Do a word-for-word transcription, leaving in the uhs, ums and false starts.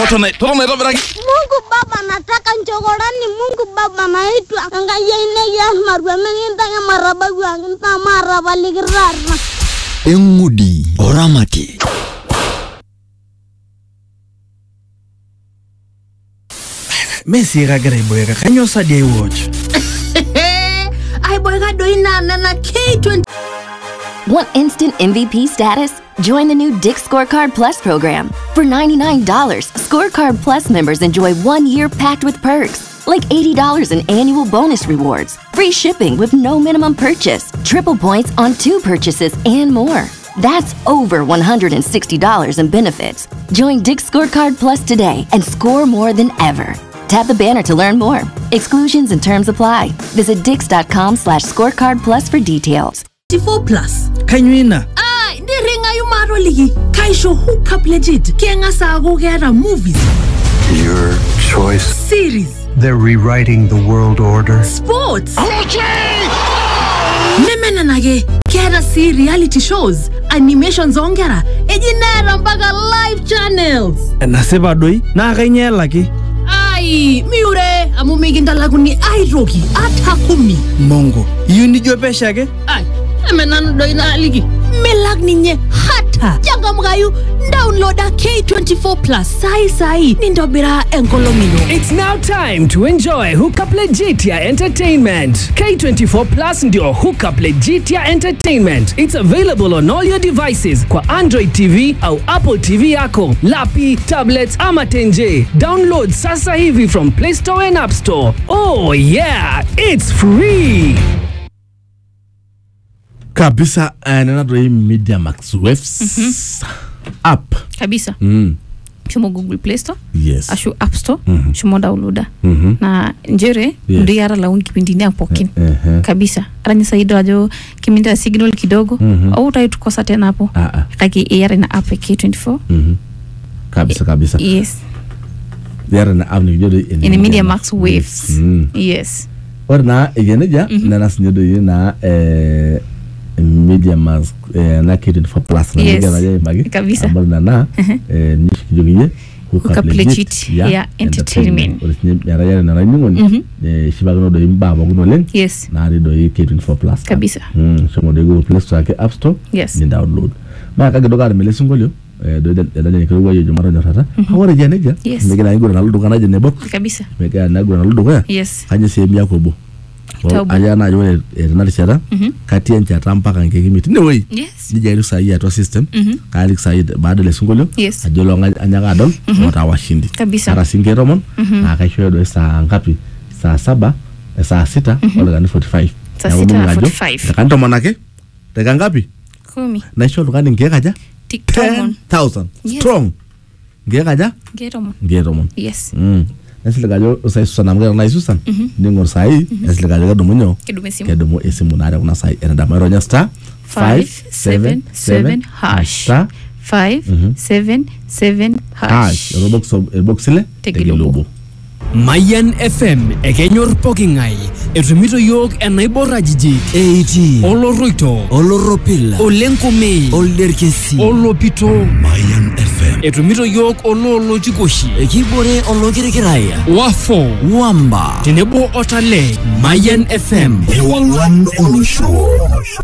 Totona, totona tobiraki. Mungu Baba nataka nchogorani, Mungu Baba naitwa ngayene ya marwa menginta ya marabagu angita marabaligirarna. Engudi oramati. Messi kagere boyega kanyo sadia watch. Ay boyega doina na K twenty. Want instant M V P status? Join the new Dick's Scorecard Plus program. For ninety-nine dollars, Scorecard Plus members enjoy one year packed with perks, like eighty dollars in annual bonus rewards, free shipping with no minimum purchase, triple points on two purchases, and more. That's over one hundred sixty dollars in benefits. Join Dick's Scorecard Plus today and score more than ever. Tap the banner to learn more. Exclusions and terms apply. Visit dix.com slash scorecard plus for details. twenty-four plus. Kanyuina. Ah, ndi ringa yumaro ligi. Kaisho hook up legit. Kenga sa gogera movies. Your choice. Series. They're rewriting the world order. Sports. Memena nage. Kera si reality shows. Animations ongera. Ejinera mbaga live channels. Naseba doi na kanyela ki. Ai, miure amumiginda laguni ai rogi atakumi. Mongo. Yuni jopesha ke? Ai, emenanu doina ligi. Melag ninye hata. Jaga mgayu downloada K twenty-four plus sai sai nindobira enkolomino. It's now time to enjoy Hookup Legitia Entertainment. K twenty-four plus ndio Hookup Legitia Entertainment. It's available on all your devices kwa Android T V au Apple T V yako, lapi, tablets ama tenje. Download sasa hivi from Play Store and App Store. Oh yeah, it's free. Kabisa nena doi Media Max Waves Mhm. app. Kabisa. Mm. Shumo Google Play Store. Yes. Ashu App Store. Mhm. Shumo downloada. Mhm. Na njere Yes. ndio yara launi kipindi ni apokin. Eh, eh. Kabisa. Aranya saido ajo kiminda signal kidogo. Mhm. Au utatukosa tena hapo. Ah ah. Kaki yara na app K twenty-four. Mhm. Kabisa kabisa. Yes. Yara na app ni jodo In Media Max Waves. Mm. Yes. Orna egeneja Mhm. na nasinyodo na eh Media Max eh, na K twenty-four plus na Yes. ngana ya magi. Kabisa. Abana na eh nishi kijogiye. Hookup Legit ya entertainment. Orisinya yara yara na ranyungoni. Mhm. Eh shibagono do imbaba guno len. Yes. Na ri do K twenty-four plus. Kabisa. Mm, so mo de Google Play Store ke App Store. Yes. Ni download. Ma ka gedo gar mele singolio. Eh do da da ne ko wayo jumaro nyotata. Hawara jeneja. Yes. Megena ingoro na ludo kana jene bok. Kabisa. Mega na goro na ludo ya. Yes. Kanye sehemu yako bo. Kitabu. Aya na jone nalishara. Mhm. Kati ya nchata mpaka ngeke miti. Ne way. Yes. Nijairu sahi ya to system. Mhm. Kalik sahi baada le singolio. Yes. Ajolo anyaka adol. Wata washindi. Kabisa. Ara singero mon. Mhm. Akashoyo do saa ngapi? Saa saba, eh, saa sita, wala gani forty-five. Saa sita forty-five. Takanto manake? Taka ngapi? Kumi. Naisho lugani ngeka ja? TikTok. ten thousand. Yes. Strong. Ngeka ja? Geromon. Ngero mon. Yes. Mm. Nasi gajo usai susana mga na isusan. Mhm. Ningo sai, nasi gajo gadumu nyo. Kedume simu. Kedumu esimu na ada kuna sai. Ena da maronya star Five seven seven hash. Star Five Mhm. seven seven hash. hash. Robox boxile. Tegilobo. Mayan F M ekenyor pokingai etumito yok enaibora jiji Eiti. oloroito Oloropila. olenkomei Olderkesi. olopito Mayan F M. etumito yok ololotikoshi Ekibore olokirikiraya. wafo Wamba. tenebo otale Mayan F M Ewangwan Olusho.